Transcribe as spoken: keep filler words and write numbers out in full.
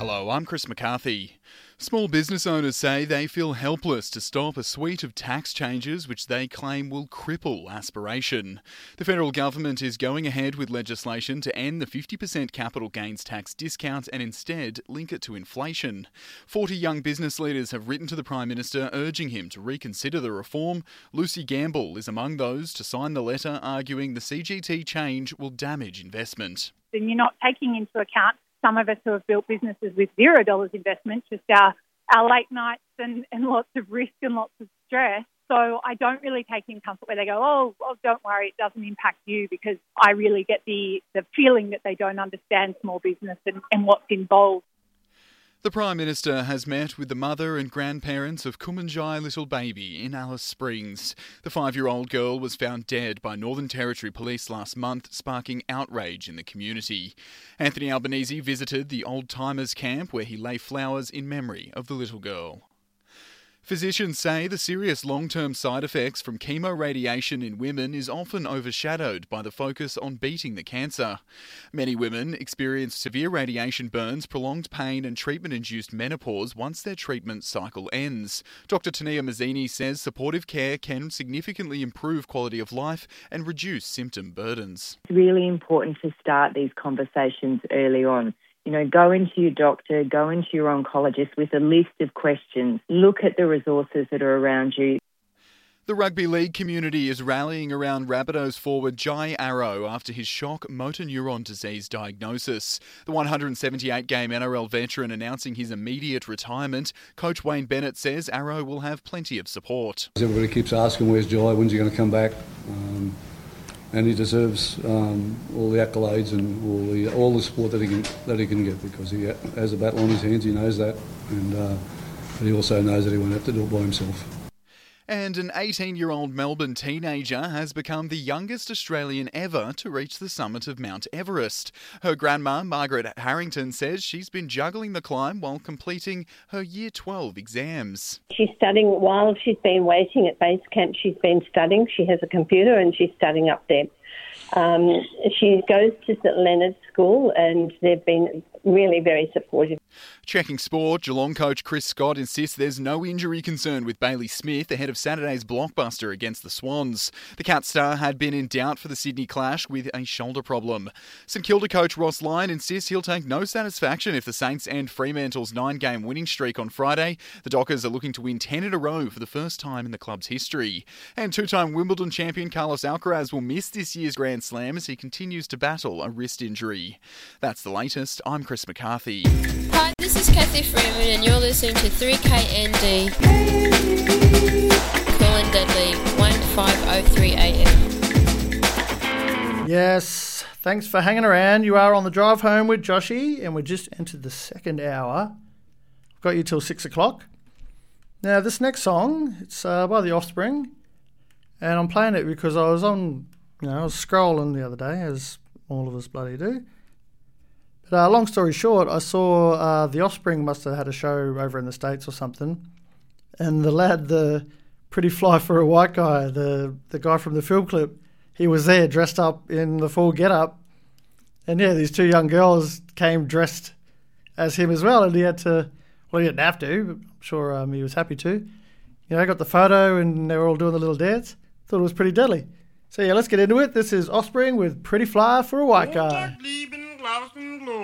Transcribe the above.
Hello, I'm Chris McCarthy. Small business owners say they feel helpless to stop a suite of tax changes which they claim will cripple aspiration. The federal government is going ahead with legislation to end the fifty percent capital gains tax discount and instead link it to inflation. forty young business leaders have written to the Prime Minister urging him to reconsider the reform. Lucy Gamble is among those to sign the letter, arguing the C G T change will damage investment. And you're not taking into account some of us who have built businesses with zero dollars investment, just our, our late nights and, and lots of risk and lots of stress. So I don't really take in comfort where they go, oh, well, don't worry, it doesn't impact you, because I really get the, the feeling that they don't understand small business and, and what's involved. The Prime Minister has met with the mother and grandparents of Kumanjai little baby in Alice Springs. The five-year-old girl was found dead by Northern Territory Police last month, sparking outrage in the community. Anthony Albanese visited the Old Timers camp where he lay flowers in memory of the little girl. Physicians say the serious long-term side effects from chemoradiation in women is often overshadowed by the focus on beating the cancer. Many women experience severe radiation burns, prolonged pain and treatment-induced menopause once their treatment cycle ends. Doctor Tania Mazzini says supportive care can significantly improve quality of life and reduce symptom burdens. It's really important to start these conversations early on. You know, go into your doctor, go into your oncologist with a list of questions. Look at the resources that are around you. The rugby league community is rallying around Rabbitohs forward Jai Arrow after his shock motor neuron disease diagnosis. The one hundred seventy-eight game N R L veteran announcing his immediate retirement. Coach Wayne Bennett says Arrow will have plenty of support. Everybody keeps asking, where's Jai, when's he going to come back? Um, And he deserves um, all the accolades and all the all the support that he can that he can get, because he has a battle on his hands. He knows that, and uh, but he also knows that he won't have to do it by himself. And an eighteen-year-old Melbourne teenager has become the youngest Australian ever to reach the summit of Mount Everest. Her grandma, Margaret Harrington, says she's been juggling the climb while completing her Year twelve exams. She's studying while she's been waiting at base camp. She's been studying. She has a computer and she's studying up there. Um, she goes to St Leonard's School and they've been really very supportive. Checking sport, Geelong coach Chris Scott insists there's no injury concern with Bailey Smith ahead of Saturday's blockbuster against the Swans. The Cat star had been in doubt for the Sydney clash with a shoulder problem. St Kilda coach Ross Lyon insists he'll take no satisfaction if the Saints end Fremantle's nine-game winning streak on Friday. The Dockers are looking to win ten in a row for the first time in the club's history. And two-time Wimbledon champion Carlos Alcaraz will miss this year's Grand Slam as he continues to battle a wrist injury. That's the latest. I'm Chris McCarthy. Hi, this is Kathy Freeman and you're listening to three K N D. Colin Deadly, fifteen oh three A M. Yes, thanks for hanging around. You are on the drive home with Joshy, and we just entered the second hour. I've got you till six o'clock. Now, this next song, it's uh, by The Offspring, and I'm playing it because I was on, you know, I was scrolling the other day, as all of us bloody do. But uh, long story short, I saw uh, The Offspring must have had a show over in the States or something, and the lad, the pretty fly for a white guy, the the guy from the film clip, he was there dressed up in the full get-up, and yeah, these two young girls came dressed as him as well, and he had to, well, he didn't have to, but I'm sure um, he was happy to. You know, I got the photo, and they were all doing the little dance. Thought it was pretty deadly. So yeah, let's get into it. This is Offspring with Pretty Fly for a White Guy.